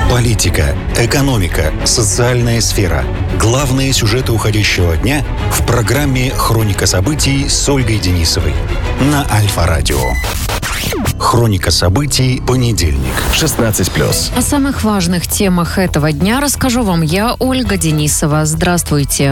Политика, экономика, социальная сфера. Главные сюжеты уходящего дня в программе «Хроника событий» с Ольгой Денисовой на Альфа-радио. Хроника событий, понедельник, 16+. О самых важных темах этого дня расскажу вам я, Ольга Денисова. Здравствуйте.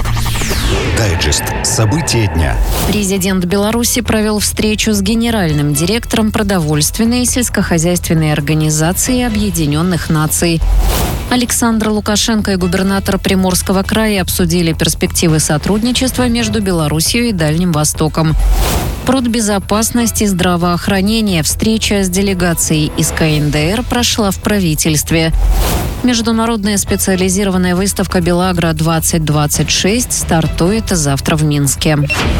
Дайджест. События дня. Президент Беларуси провел встречу с генеральным директором продовольственной и сельскохозяйственной организации Объединенных Наций. Александр Лукашенко и губернатор Приморского края обсудили перспективы сотрудничества между Беларусью и Дальним Востоком. Продбезопасность и здравоохранение. Встреча с делегацией из КНДР прошла в правительстве. Международная специализированная выставка «Белагро-2026» стартует завтра в Минске.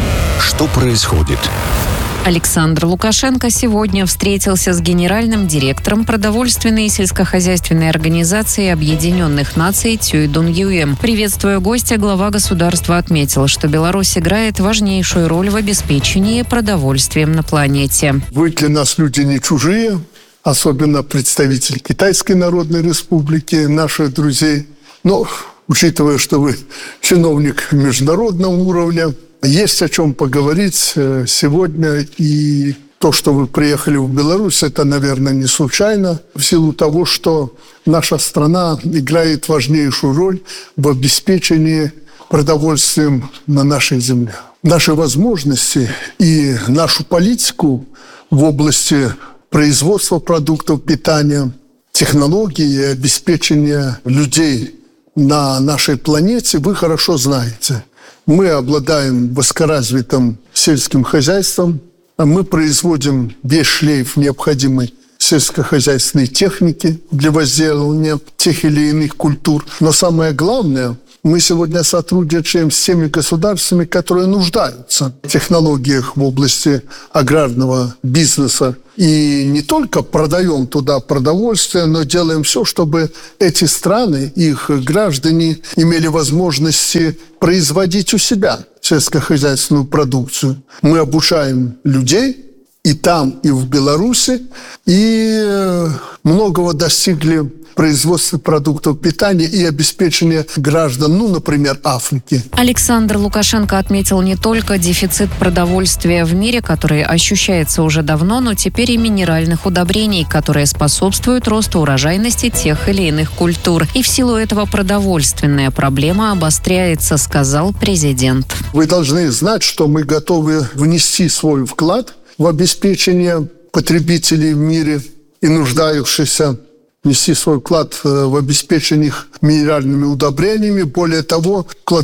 Что происходит? Александр Лукашенко сегодня встретился с генеральным директором продовольственной и сельскохозяйственной организации Объединенных Наций Цюй Дун Юем. Приветствуя гостя, глава государства отметил, что Беларусь играет важнейшую роль в обеспечении продовольствием на планете. Вы для нас люди не чужие, особенно представители Китайской Народной Республики, наших друзей. Но, учитывая, что вы чиновник международного уровня, есть о чем поговорить сегодня. И то, что вы приехали в Беларусь, это, наверное, не случайно, в силу того, что наша страна играет важнейшую роль в обеспечении продовольствием на нашей земле. Наши возможности и нашу политику в области производства продуктов питания, технологий и обеспечения людей на нашей планете вы хорошо знаете. Мы обладаем высокоразвитым сельским хозяйством, мы производим весь шлейф необходимой сельскохозяйственной техники для возделывания тех или иных культур. Но самое главное, мы сегодня сотрудничаем с теми государствами, которые нуждаются в технологиях в области аграрного бизнеса. И не только продаем туда продовольствие, но делаем все, чтобы эти страны, их граждане имели возможности производить у себя сельскохозяйственную продукцию. Мы обучаем людей и там, и в Беларуси, и многого достигли в производстве продуктов питания и обеспечения граждан, например, Африки. Александр Лукашенко отметил не только дефицит продовольствия в мире, который ощущается уже давно, но теперь и минеральных удобрений, которые способствуют росту урожайности тех или иных культур. И в силу этого продовольственная проблема обостряется, сказал президент. Вы должны знать, что мы готовы внести свой вклад в обеспечение потребителей в мире и нуждающихся, нести свой вклад в обеспечение их минеральными удобрениями. Более того, около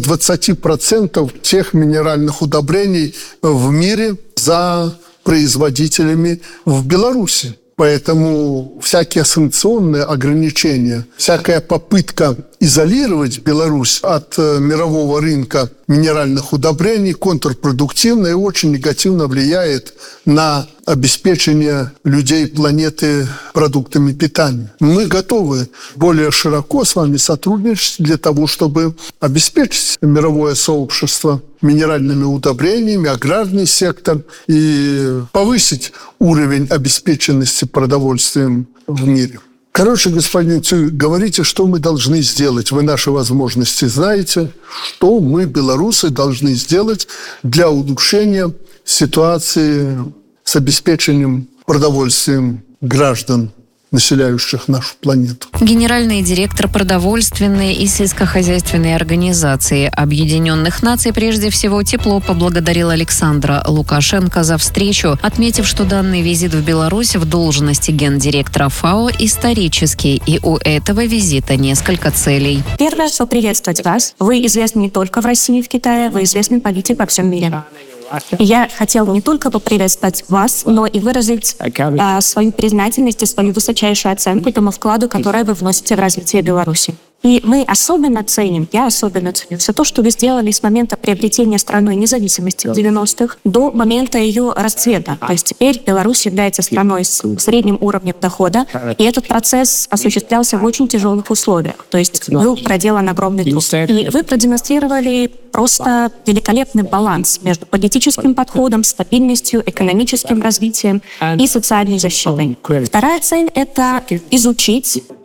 20% тех минеральных удобрений в мире за производителями в Беларуси. Поэтому всякие санкционные ограничения, всякая попытка изолировать Беларусь от мирового рынка минеральных удобрений контрпродуктивно и очень негативно влияет на обеспечение людей планеты продуктами питания. Мы готовы более широко с вами сотрудничать для того, чтобы обеспечить мировое сообщество минеральными удобрениями, аграрный сектор и повысить уровень обеспеченности продовольствием в мире. Короче, господин Цюй, говорите, что мы должны сделать. Вы наши возможности знаете. Что мы, белорусы, должны сделать для улучшения ситуации с обеспечением продовольствием граждан, населяющих нашу планету. Генеральный директор продовольственной и сельскохозяйственной организации Объединенных Наций прежде всего тепло поблагодарил Александра Лукашенко за встречу, отметив, что данный визит в Беларусь в должности гендиректора ФАО исторический, и у этого визита несколько целей. Первое, что приветствовать вас. Вы известны не только в России и в Китае, вы известный политик во всем мире. Я хотел не только поприветствовать вас, но и выразить свою признательность и свою высочайшую оценку тому вкладу, который вы вносите в развитие Беларуси. И мы особенно ценим, я особенно ценю все то, что вы сделали с момента приобретения страной независимости в 90-х до момента ее расцвета. То есть теперь Беларусь является страной с средним уровнем дохода, и этот процесс осуществлялся в очень тяжелых условиях. То есть был проделан огромный труд. И вы продемонстрировали просто великолепный баланс между политическим подходом, стабильностью, экономическим развитием и социальной защитой. Вторая цель – это изучить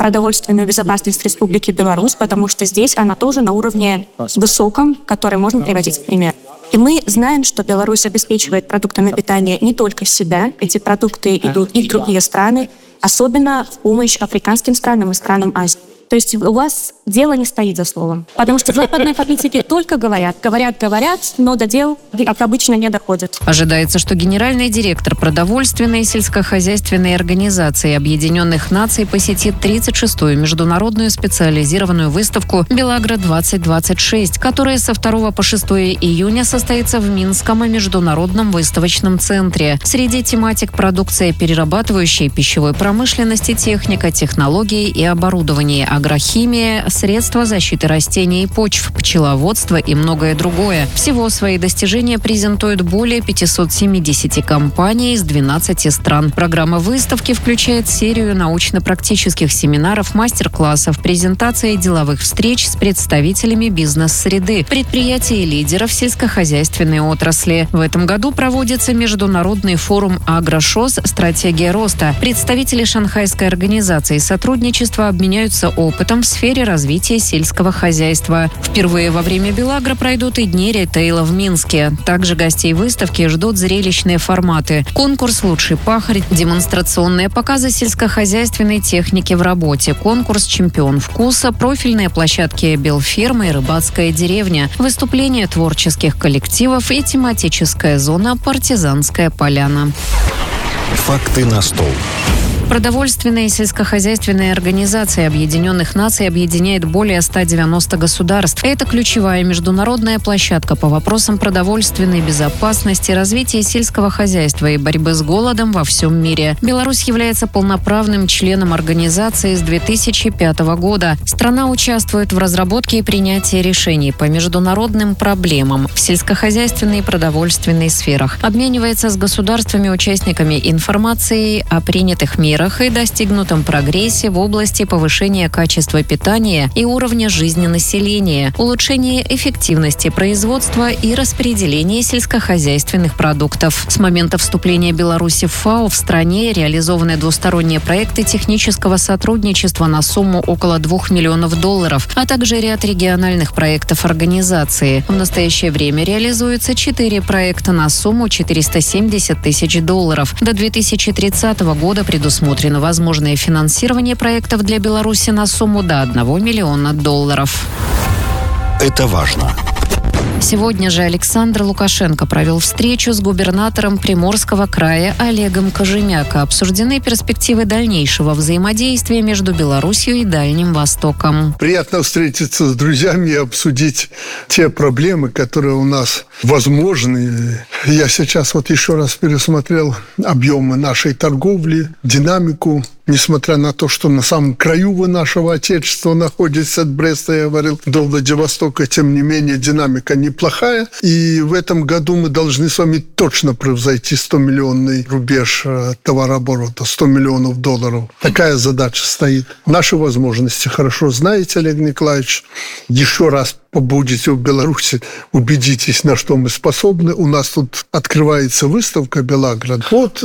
продовольственную безопасность Республики Беларусь, потому что здесь она тоже на уровне высоком, который можно приводить в пример. И мы знаем, что Беларусь обеспечивает продуктами питания не только себя, эти продукты идут и в другие страны, особенно в помощь африканским странам и странам Азии. То есть у вас дело не стоит за словом. Потому что западные политики только говорят, но до дел, как обычно, не доходят. Ожидается, что генеральный директор продовольственной и сельскохозяйственной организации Объединенных Наций посетит 36-ю международную специализированную выставку «Белагра-2026», которая со 2 по 6 июня состоится в Минском международном выставочном центре. Среди тематик продукция перерабатывающей пищевой промышленности, техника, технологии и оборудование, агрохимия, средства защиты растений и почв, пчеловодство и многое другое. Всего свои достижения презентуют более 570 компаний из 12 стран. Программа выставки включает серию научно-практических семинаров, мастер-классов, презентаций и деловых встреч с представителями бизнес-среды, предприятий и лидеров сельскохозяйственной отрасли. В этом году проводится международный форум «Агрошос. Стратегия роста». Представители Шанхайской организации сотрудничества обменяются опытом в сфере развития сельского хозяйства. Впервые во время Белагра пройдут и дни ритейла в Минске. Также гостей выставки ждут зрелищные форматы. Конкурс «Лучший пахарь», демонстрационные показы сельскохозяйственной техники в работе, конкурс «Чемпион вкуса», профильные площадки «Белферма» и «Рыбацкая деревня», выступления творческих коллективов и тематическая зона «Партизанская поляна». Факты на стол. Продовольственная и сельскохозяйственная организация Объединенных Наций объединяет более 190 государств. Это ключевая международная площадка по вопросам продовольственной безопасности, развития сельского хозяйства и борьбы с голодом во всем мире. Беларусь является полноправным членом организации с 2005 года. Страна участвует в разработке и принятии решений по международным проблемам в сельскохозяйственной и продовольственной сферах, обменивается с государствами-участниками информацией о принятых мерах и достигнутом прогрессе в области повышения качества питания и уровня жизни населения, улучшения эффективности производства и распределения сельскохозяйственных продуктов. С момента вступления Беларуси в ФАО в стране реализованы двусторонние проекты технического сотрудничества на сумму около $2 миллионов, а также ряд региональных проектов организации. В настоящее время реализуются 4 проекта на сумму $470 тысяч. До 2030 года предусмотрено возможное финансирование проектов для Беларуси на сумму до $1 миллиона. Это важно. Сегодня же Александр Лукашенко провел встречу с губернатором Приморского края Олегом Кожемяко. Обсуждены перспективы дальнейшего взаимодействия между Беларусью и Дальним Востоком. Приятно встретиться с друзьями и обсудить те проблемы, которые у нас возможны. Я сейчас еще раз пересмотрел объемы нашей торговли, динамику. Несмотря на то, что на самом краю нашего Отечества находится от Бреста, я говорил, до Владивостока, тем не менее, динамика неплохая. И в этом году мы должны с вами точно превзойти 100-миллионный рубеж товарооборота, $100 миллионов. Такая задача стоит. Наши возможности хорошо знаете, Олег Николаевич. Еще раз побудете в Беларуси, убедитесь, на что мы способны. У нас тут открывается выставка «Белагра».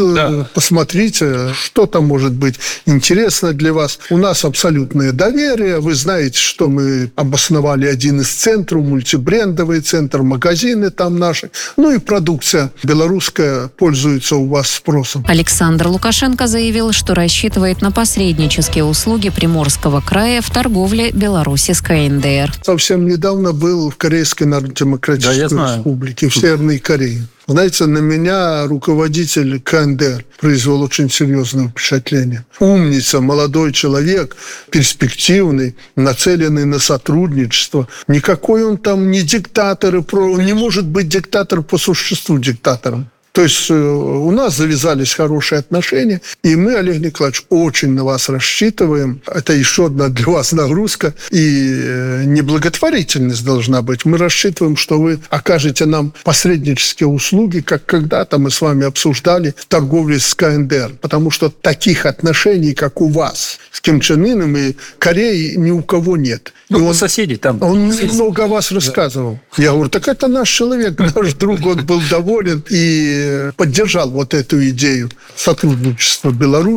Посмотрите, что там может быть интересно для вас. У нас абсолютное доверие. Вы знаете, что мы обосновали один из центров, мультибрендовый центр, магазины там наши. И продукция белорусская пользуется у вас спросом. Александр Лукашенко заявил, что рассчитывает на посреднические услуги Приморского края в торговле Беларуси с КНДР. Совсем недавно был в Корейской Народно-Демократической Республике, в Северной Корее. Знаете, на меня руководитель КНДР произвел очень серьезное впечатление. Умница, молодой человек, перспективный, нацеленный на сотрудничество. Никакой он там не диктатор, он не может быть диктатор по существу диктатором. То есть у нас завязались хорошие отношения, и мы, Олег Николаевич, очень на вас рассчитываем. Это еще одна для вас нагрузка, и неблаготворительность должна быть. Мы рассчитываем, что вы окажете нам посреднические услуги, как когда-то мы с вами обсуждали в торговле с КНДР. Потому что таких отношений, как у вас с Ким Чен Ыном и Кореей, ни у кого нет. Соседи там. Он много о вас рассказывал. Я говорю, так это наш человек, наш друг, он был доволен и поддержал эту идею сотрудничества Беларусь,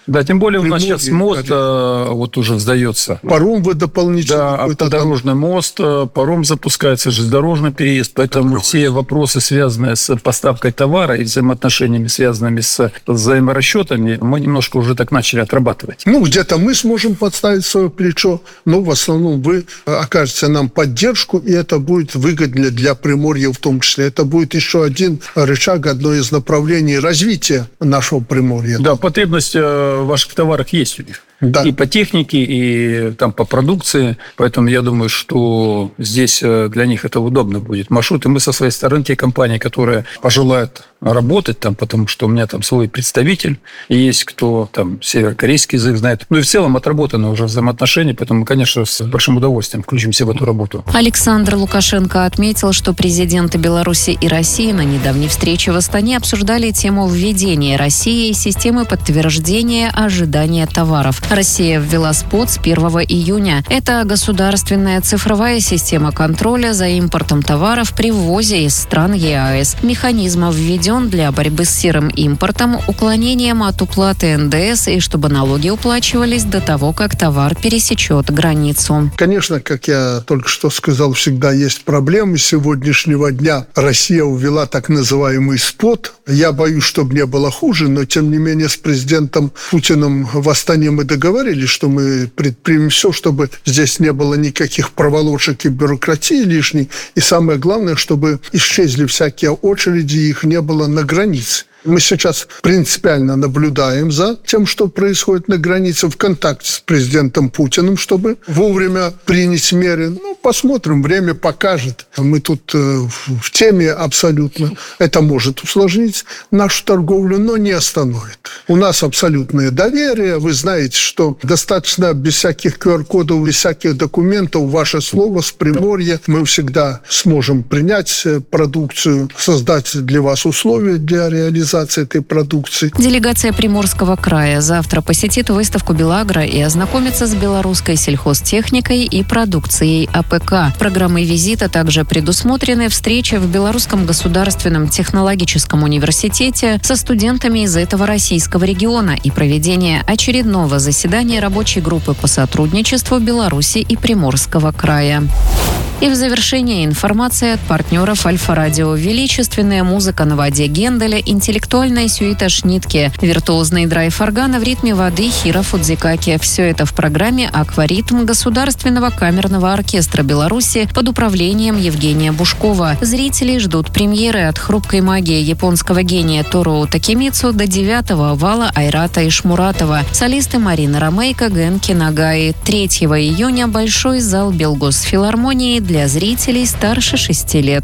Да, тем более у нас сейчас мост вот уже сдается. Паром вы дополнительно. Да, автодорожный мост, паром запускается, железнодорожный переезд. Поэтому все вопросы, связанные с поставкой товара и взаимоотношениями, связанными с взаиморасчетами, мы немножко уже так начали отрабатывать. Где-то мы сможем подставить свое плечо, но в основном вы окажете нам поддержку, и это будет выгодно для Приморья в том числе. Это будет еще один рычаг, одно из направлений развития нашего Приморья. Да, потребность в ваших товарах есть у них. Да. И по технике, и там по продукции. Поэтому я думаю, что здесь для них это удобно будет. Маршруты мы со своей стороны, те компании, которые пожелают работать там, потому что у меня там свой представитель, и есть кто там северокорейский язык знает. И в целом отработаны уже взаимоотношения, поэтому мы, конечно, с большим удовольствием включимся в эту работу. Александр Лукашенко отметил, что президенты Беларуси и России на недавней встрече в Астане обсуждали тему введения Россией системы подтверждения ожидания товаров. Россия ввела СПОТ с 1 июня. Это государственная цифровая система контроля за импортом товаров при ввозе из стран ЕАЭС. Механизм введен для борьбы с серым импортом, уклонением от уплаты НДС и чтобы налоги уплачивались до того, как товар пересечет границу. Конечно, как я только что сказал, всегда есть проблемы. С сегодняшнего дня Россия ввела так называемый СПОТ. Я боюсь, чтобы не было хуже, но тем не менее с президентом Путиным в Астане мы договорились, что мы предпримем все, чтобы здесь не было никаких проволочек и бюрократии лишней. И самое главное, чтобы исчезли всякие очереди, их не было на границе. Мы сейчас принципиально наблюдаем за тем, что происходит на границе, в контакте с президентом Путиным, чтобы вовремя принять меры. Посмотрим, время покажет. Мы тут в теме абсолютно. Это может усложнить нашу торговлю, но не остановит. У нас абсолютное доверие. Вы знаете, что достаточно без всяких QR-кодов, без всяких документов, ваше слово с Приморья. Мы всегда сможем принять продукцию, создать для вас условия для реализации этой продукции. Делегация Приморского края завтра посетит выставку Белагро и ознакомится с белорусской сельхозтехникой и продукцией АПК. Программой визита также предусмотрены встречи в Белорусском государственном технологическом университете со студентами из этого российского региона и проведение очередного заседания рабочей группы по сотрудничеству Беларуси и Приморского края. И в завершение информация от партнеров Альфа-Радио. Величественная музыка на воде Генделя, интеллектуальная сюита Шнитке, виртуозный драйв органа в ритме воды Хиро Фудзикаки. Все это в программе «Акваритм» Государственного камерного оркестра Беларуси под управлением Евгения Бушкова. Зрители ждут премьеры от хрупкой магии японского гения Торуо Такемицу до 9-го вала Айрата Ишмуратова. Солисты Марина Ромейко, Генки Нагаи. 3 июня большой зал Белгосфилармонии для зрителей старше 6 лет.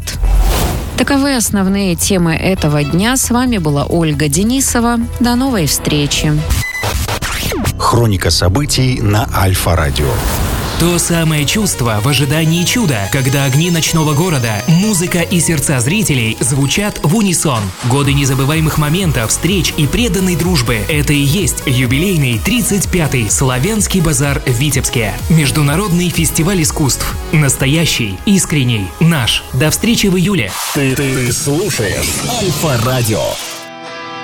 Таковы основные темы этого дня. С вами была Ольга Денисова. До новой встречи. Хроника событий на Альфа-Радио. То самое чувство в ожидании чуда, когда огни ночного города, музыка и сердца зрителей звучат в унисон. Годы незабываемых моментов, встреч и преданной дружбы – это и есть юбилейный 35-й Славянский базар в Витебске. Международный фестиваль искусств. Настоящий, искренний, наш. До встречи в июле. Ты слушаешь Альфа-Радио.